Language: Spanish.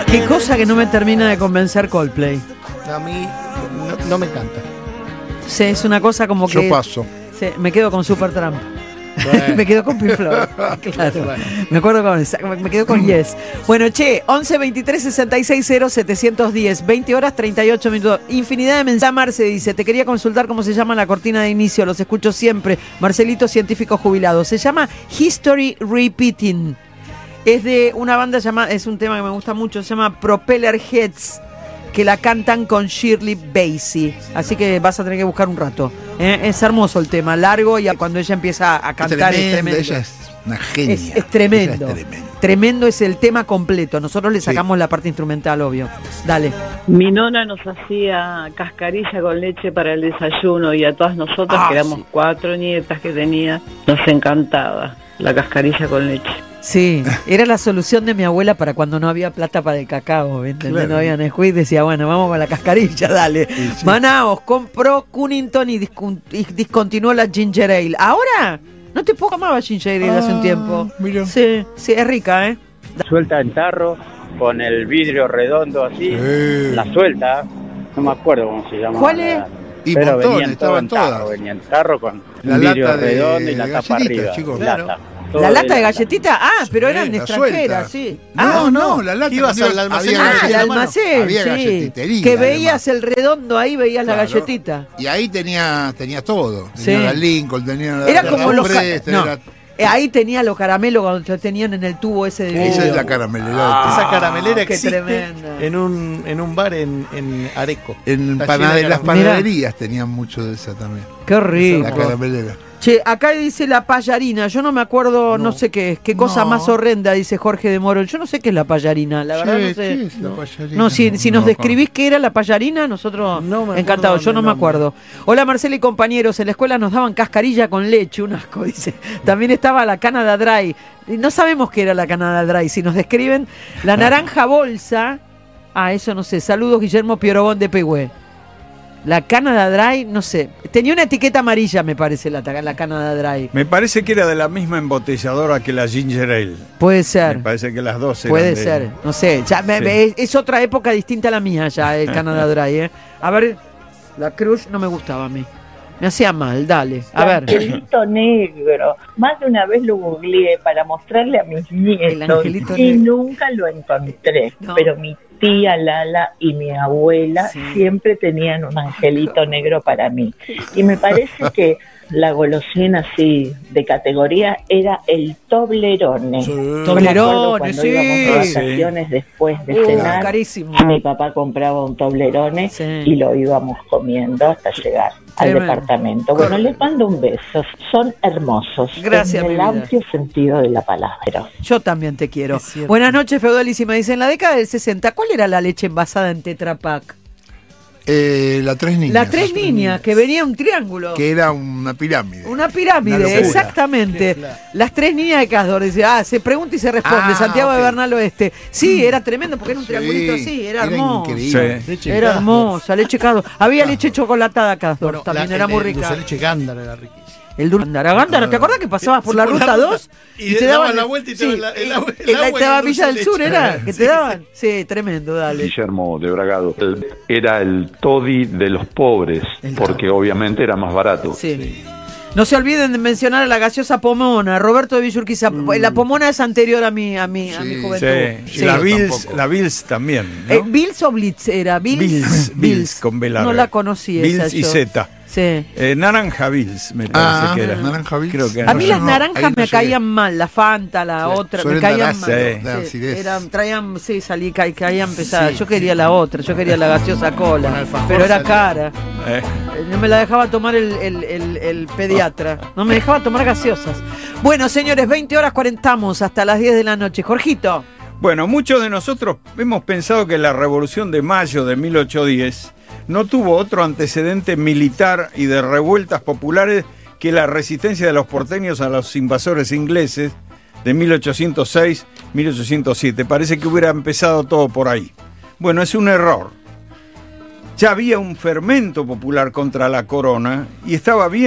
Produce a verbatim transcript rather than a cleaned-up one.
Qué cosa que no me termina de convencer Coldplay. A mí no, no me encanta. Sí, es una cosa como que... Yo paso. Sí, me quedo con Supertramp. Bueno. Me quedo con Pink Floyd. Claro. Bueno. Me acuerdo con me quedo con Yes. Bueno, che, once veintitrés sesenta y seis cero setecientos diez, veinte horas treinta y ocho minutos. Infinidad de mensajes. Marce dice, te quería consultar cómo se llama la cortina de inicio, los escucho siempre. Marcelito, científico jubilado. Se llama History Repeating. Es de una banda llamada, es un tema que me gusta mucho, se llama Propeller Heads, que la cantan con Shirley Bassey. Así que vas a tener que buscar un rato. ¿eh? Es hermoso el tema, largo, y cuando ella empieza a cantar es tremendo. Ella es una genia. Es, es tremendo. Ella es tremendo. Tremendo es el tema completo. Nosotros le sacamos sí. la parte instrumental, obvio. Dale. Mi nona nos hacía cascarilla con leche para el desayuno y a todas nosotras, ah, que éramos sí. cuatro nietas que tenía, nos encantaba la cascarilla con leche. Sí, era la solución de mi abuela para cuando no había plata para el cacao, ¿entendés? Claro. No había Nesquik, decía, bueno, vamos a la cascarilla, dale. Sí, sí. Manaos compró Cunnington y, discon- y discontinuó la Ginger Ale. ¿Ahora? No te puedo amaba Ginger Ale ah, hace un tiempo. Mira. Sí, sí, es rica, ¿eh? Suelta en tarro, con el vidrio redondo así, eh. la suelta, no me acuerdo cómo se llama. ¿Cuál es? Y pero montones, venían todo en tarro, todas. venía en tarro con la un vidrio lata de, redondo y la de tapa arriba. Chicos. Lata. Claro. ¿La lata de galletita? Ah, pero sí, eran extranjeras, sí. No, ah, no, no, la lata. Ibas al almacén. Ah, el almacén, había sí. galletitería. Que veías además. El redondo, ahí veías claro. la galletita. Y ahí tenía, tenía todo. Tenía sí. la Lincoln, tenía la Era como los... Prest, no. era... Ahí tenía los caramelos cuando tenían en el tubo ese de Esa es la caramelera. Ah, esa caramelera existe tremenda. en un en un bar en, en Areco. En panade- las panaderías tenían mucho de esa también. Qué rico. La caramelera. Che, acá dice la payarina, yo no me acuerdo, no, no sé qué es, qué cosa no. más horrenda, dice Jorge de Morón. Yo no sé qué es la payarina, la verdad che, no sé. ¿Qué es la payarina? No, si, si nos no, describís no. qué era la payarina, nosotros no encantados, yo no me acuerdo. Hola Marcela y compañeros, en la escuela nos daban cascarilla con leche, un asco, dice. También estaba la Canada Dry. No sabemos qué era la Canada Dry, si nos describen la naranja bolsa. Ah, eso no sé. Saludos Guillermo Piorobón de Pehue. La Canada Dry, no sé. Tenía una etiqueta amarilla, me parece, la, la Canada Dry. Me parece que era de la misma embotelladora que la Ginger Ale. Puede ser. Me parece que las dos eran Puede de... ser. No sé. Ya me, sí. me, es otra época distinta a la mía ya, el Canada Dry, ¿eh? A ver, la Crush no me gustaba a mí. Me hacía mal, dale. A ver. El angelito negro. Más de una vez lo googleé para mostrarle a mis nietos y negro. Nunca lo encontré. No. Pero mi tía Lala y mi abuela sí. siempre tenían un angelito negro para mí. Y me parece que la golosina así de categoría era el Toblerone. Sí. Toblerone, cuando sí. íbamos de vacaciones sí. después de uh, cenar, carísimo. Mi papá compraba un Toblerone sí. y lo íbamos comiendo hasta llegar sí, al bueno. departamento. Bueno, les mando un beso. Son hermosos. Gracias, en el amplio sentido de la palabra. Yo también te quiero. Buenas noches, Feudalísima. Dice, en la década del sesenta, ¿cuál era la leche envasada en Tetra Pak? Eh, la tres niñas. La tres niñas, que venía un triángulo. Que era una pirámide. Una pirámide, una exactamente. Las tres niñas de Casdor. Dice, ah, se pregunta y se responde. Ah, Santiago okay. de Bernal Oeste. Sí, era tremendo porque era un sí, triangulito así. Era, era hermoso. Sí. Era hermosa, leche Casdor. Había Casdor. Leche chocolatada Casdor. Bueno, también la, era el, muy rica. La leche Gándara era riquísima. El Gándara, Gándara, ¿te acordás que pasabas por la ruta dos? Y, y te daban la vuelta y te daban el agua. En la, la Villa del Sur era, que te daban. Sí, tremendo, dale. Guillermo de Bragado. Era el toddy de los pobres, porque obviamente era más barato. Sí. sí. No se olviden de mencionar a la gaseosa Pomona, Roberto de Villurquiza. Mm. La Pomona es anterior a mi, a mi, sí, a mi juventud. Sí. Sí. La Bills, la Bills también, ¿no? Eh, Bills o Blitz era. Bills, Bills, Bills con B larga. No la conocí Bills esa y yo. Z. Sí. Eh, naranja Bills, me parece ah, que era. Naranja Bills. Creo que a mí no, las no, naranjas no me llegué. caían mal, la Fanta, la sí. otra, Suelen me caían dar, mal. sí. Sí. Eran, traían, sí, salí, ca, caían pesadas. Sí, yo quería sí. la otra, yo quería la gaseosa cola, pero era cara. Eh. No me la dejaba tomar el, el, el, el pediatra, no me dejaba tomar gaseosas. Bueno, señores, veinte horas cuarentamos hasta las diez de la noche. Jorgito. Bueno, muchos de nosotros hemos pensado que la Revolución de Mayo de mil ochocientos diez no tuvo otro antecedente militar y de revueltas populares que la resistencia de los porteños a los invasores ingleses de mil ochocientos seis a mil ochocientos siete. Parece que hubiera empezado todo por ahí. Bueno, es un error. Ya había un fermento popular contra la corona y estaba bien